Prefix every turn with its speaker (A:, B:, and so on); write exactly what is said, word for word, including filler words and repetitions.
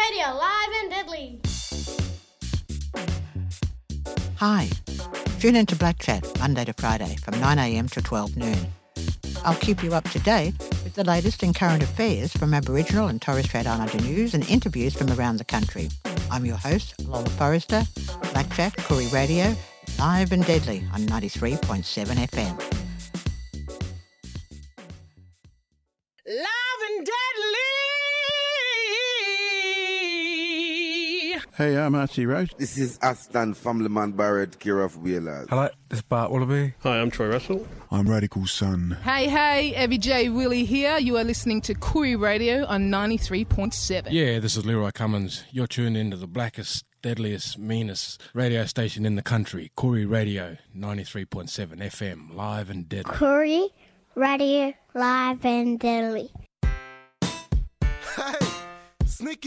A: Radio, live and deadly.
B: Hi, tune in to Black Chat Monday to Friday from nine a m to twelve noon. I'll keep you up to date with the latest in current affairs from Aboriginal and Torres Strait Islander news and interviews from around the country. I'm your host, Lola Forrester. Black Chat, Koori Radio, live and deadly on ninety-three point seven F M.
C: Live and deadly!
D: Hey, I'm Archie Rose.
E: This is Aston Family Barrett, care of Wheelers.
F: Hello, this is Bart Wallaby.
G: Hi, I'm Troy Russell.
D: I'm Radical Son.
H: Hey, hey, Evie J. Willie here. You are listening to Koori Radio on ninety-three point seven.
F: Yeah, this is Leroy Cummins. You're tuned into the blackest, deadliest, meanest radio station in the country, Koori Radio, ninety-three point seven F M, live and deadly.
I: Koori Radio, live and deadly.
J: Hey, sneaky